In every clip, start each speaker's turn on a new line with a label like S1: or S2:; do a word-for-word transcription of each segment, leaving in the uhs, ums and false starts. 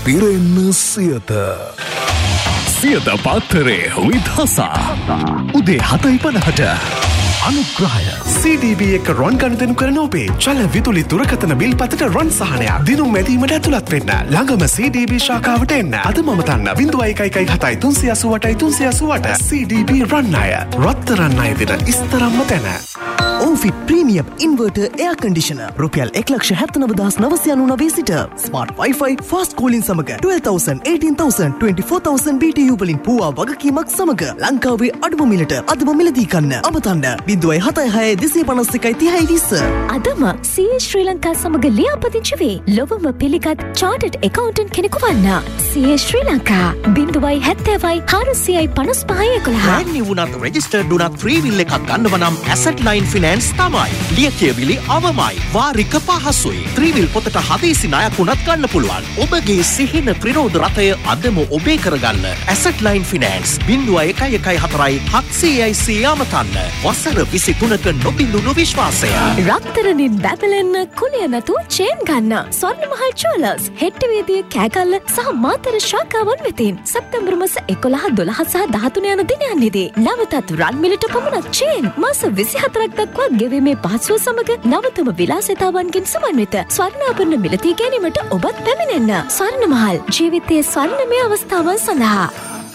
S1: පිරෙන්න සියත. සියත පත්තරේ විදහසා. උදේ හතයි පනහට. අනුග්‍රහය
S2: C D B එක රොන් ගණදනු කරන ඔබේ චල විදුලි දුරකථන බිල් පතට රොන් සහනයක් දිනුම් මැදීමට ඇතුළත් වෙන්න. ළඟම C D B ශාඛාවට එන්න. අද මම තන්න බිංදුව එකයි එකයි හතයි තුන්සිය අසූඅටයි තුන්සිය අසූඅට. C D B රන් අය රත්තරන් අය දෙන ඉස්තරම්ම තැන.
S3: ඕෆිට් ප්‍රීමියම් ඉන්වර්ටර් එයා කන්ඩිෂනර් රුපියල් එක ලක්ෂ හැත්තනව දහස් නවසිය අනූනවය සිට ස්මාර්ට් වයිෆයි ෆාස්ට් කෝලින් සමග ට්වෙල්ව් තවුසන්ඩ් ඒටීන් තවුසන්ඩ් twenty for තවුසන්ඩ් B T U වලින් පුවා වගකීමක් සමග ලංකාවේ අඩුම මිලට අදම මිලදී ගන්න. අමතන්න බිංදුවයි හතයි හයයි දෙසිය පනස් එකයි තිහයි විස්ස.
S4: අදම C A ශ්‍රී ලංකා සමග ලියාපදිංචි වේ. ලොවම පිළිගත් චාර්ටර්ඩ් ඇකවුන්ටන්ට් කෙනෙකු වන්න. C A ශ්‍රී ලංකා බිංදුවයි හැත්තෑවයි හාරසියයි පනස් පහයි එකොළහ.
S5: brand new වුණත් registered වුණත් free will එකක් ගන්නව නම් asset line finance තමයි. ලියකියවිලි අවමයි. වාරික පහසුයි. three will පොතට හදිසි ණයක් වුණත් ගන්න පුළුවන්. ඔබගේ සිහින ත්‍රිරෝධ රථය අදම ඔබේ කරගන්න. asset line finance බිංදුව එකයි එකයි හතරයි හත්සියයි සිය අමතන්න. වසර විසි තුනක නොබිඳුණු විශ්වාසය.
S4: රත්තරනින් බැබලෙන්න කුලිය නැතු චේන් ගන්න. ස්වර්ණමහල් ජුවලර්ස් හෙට්ටවේදිය කෑගල්ල සහ මාතර ශාඛාවන් වෙතින් සැප්තැම්බර් මාස එකොළහ දොළහ සහ දහතුන යන දිනයන්හිදී නවතත් රන් මිලට පමණක් චේන් මාස විසිහතරක් දක්වා ගෙවීමේ පහසුව සමග නවතම විලාසිතාවන්ගෙන් සමන්විත ස්වර්ණාභරණ මිලදී ගැනීමට ඔබත් පැමිණෙන්න. ස්වර්ණමහල් ජීවිතයේ ස්වර්ණමය අවස්ථාවන් සඳහා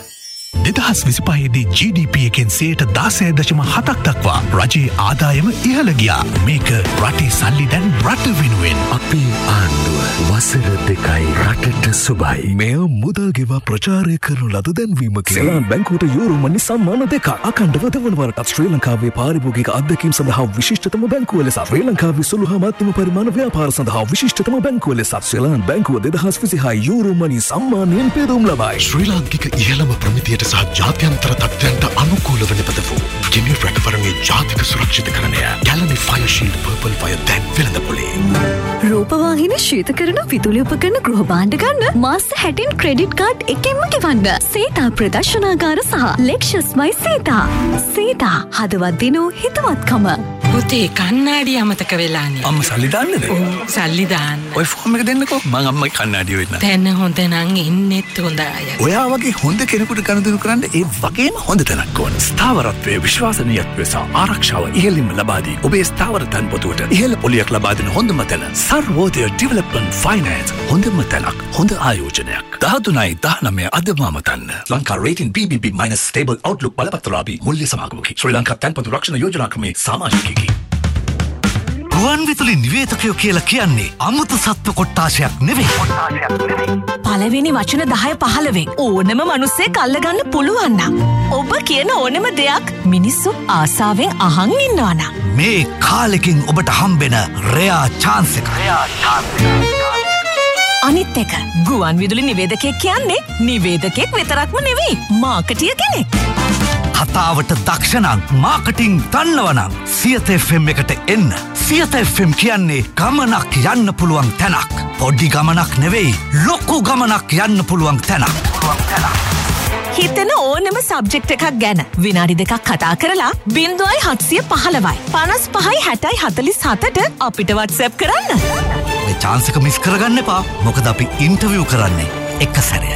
S1: දෙදහස් විසිපහේදී G D P එකෙන් සේට දාසය දශම හතක් දක්වා රජයේ ආදායම ඉහළ ගියා. මේක රටේ සල්ලි දැන් රට වෙනුවෙන්. අපේ ආණ්ඩුව වසර දෙකයි රටට සුබයි. මෙය මුදල් ගෙවා ප්‍රචාරය කරන ලද දැන්වීමකි. සෙලාන් බැංකුවට යූරෝ මනි සම්මාන දෙකක් අඛණ්ඩව දෙවන වරටත් ශ්‍රී ලංකාවේ පාරිභෝගික අත්දැකීම් සඳහා විශිෂ්ටතම බැංකුව ලෙස ශ්‍රී ලංකාවේ සුළු හා මධ්‍යම පරිමාණ ව්‍යාපාර සඳහා විශිෂ්ටතම බැංකුව ලෙස සෙලාන් බැංකුව දෙදහස් විසිහය යූරෝ මනි සම්මානයෙන් පෙදුම් ලබයි. ශ්‍රී ලාංකික ඉහළම ප්‍රමිතියට සහ ජාත්‍යන්තර තත්ත්වයන්ට අනුකූලව නිපදවූ ගෙමි රැකවරණයේ ජාතික සුරක්ෂිතකරණය ගැලනි ෆයර් ෂීල්ඩ් පර්පල් ෆයර් දැන් වෙළඳපොලේ.
S4: රූපවාහිනී ශීතකරණ විදුලි උපකරණ ගෘහ භාණ්ඩ ගන්න මාස හැටෙන් ක්‍රෙඩිට් කාඩ් එකෙන්ම ගෙවන්න. සීතා ප්‍රදර්ශනාගාර සහ ලෙක්ෂස්මයි සීතා. සීතා හදවත් දිනූ හිතවත්කම.
S6: පුතේ කන්නාඩි අමතක වෙලානේ.
S7: අම්මා සල්ලි දාන්නද?
S6: ඔව් සල්ලි දාන්න.
S7: ඔය ෆෝම් එක දෙන්නකෝ. මං අම්මයි කන්නාඩි වෙන්න.
S6: දැන් හොඳ නම් ඉන්නෙත් හොඳ අය.
S7: ඔයා වගේ හොඳ කෙනෙකුට ගනුදෙනු කරන්න ඒ වගේම හොඳ තැනක් ඕන. ස්ථාවරත්වයේ විශ්වාසනීයත්වය සහ ආරක්ෂාව ඉහළින්ම ලබා දී ඔබේ ස්ථාවර තන්පොතුවට ඉහළ පොලියක් ලබා දෙන හොඳම තැන සර්වෝදය ඩෙවලොප්මන්ට් ෆයිනෑන්ස්. හොඳම තැනක්, හොඳ ආයෝජනයක්. දහතුනයි දහනවය අදම අමතන්න. Lanka rating B B B minus stable outlook බලපත්‍රලාභී මුල්‍ය සමාගමකි. ශ්‍රී ලංකා තන්පොතු රක්ෂණ යෝජනා ක්‍රමේ සමාජිකයෙකි. ගුවන් විදුලි නිවේදකයෝ කියලා කියන්නේ අමුතු සත්ව කොට්ටාශයක් නෙවෙයි.
S8: පළවෙනි වචන දහය පහළවෙන් ඕනම මිනිස්සෙක් අල්ලගන්න පුළුවන් නම් ඔබ කියන ඕනම දෙයක් මිනිස්සු ආසාවෙන් අහන් ඉන්නවා නම්
S7: මේ කාලෙකින් ඔබට හම්බෙන රෙයා chance එක. රෙයා chance.
S8: අනිත් එක ගුවන් විදුලි නිවේදකයෙක් කියන්නේ නිවේදකෙක් විතරක්ම නෙවෙයි මාකටිය කෙනෙක්.
S7: කතාවට දක්ෂණං මාකටිං දන්නවනම් සියත F M එකට එන්න. සියත F M කියන්නේ ගමනක් යන්න පුළුවන් තැනක්. පොඩි ගමනක් නෙවෙයි ලොකු ගමනක් යන්න පුළුවන් තැනක්.
S8: හිතන ඕනම සබ්ජෙක්ට් එකක් ගැන විනාඩි දෙකක් කතා කරලා බිංදුවයි හත්සිය පහළවයි පනස් පහයි හැටයි හතලිස් හතට අපිට WhatsApp කරන්න.
S7: මේ chance එක මිස් කරගන්න එපා. මොකද අපි ඉන්ටර්විව් කරන්නේ එක සැරේ.